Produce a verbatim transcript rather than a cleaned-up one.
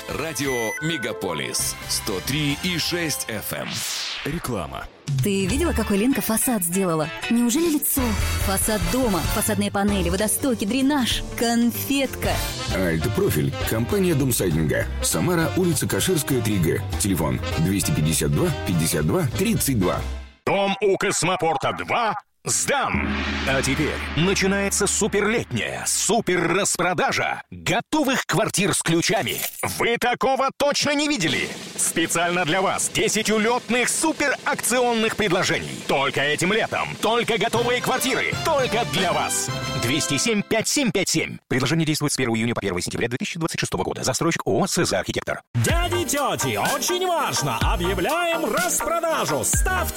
Радио «Мегаполис» сто три и шесть эф эм. Реклама. Ты видела, какой Ленка фасад сделала? Неужели лицо? Фасад дома, фасадные панели, водостоки, дренаж, конфетка. Альт-профиль. Компания Домсайдинга. Самара, улица Каширская, три гэ. Телефон двести пятьдесят два пятьдесят два тридцать два. Дом у Космопорта два сдан. А теперь начинается суперлетняя супер-распродажа готовых квартир с ключами. Вы такого точно не видели? Специально для вас десять улетных суперакционных предложений. Только этим летом. Только готовые квартиры. Только для вас. двести семь пятьдесят семь пятьдесят семь. Предложение действует с первого июня по первое сентября две тысячи двадцать шестого года. Застройщик ООО «СЗ Архитектор». Дяди, тети, очень важно! Объявляем распродажу! Ставьте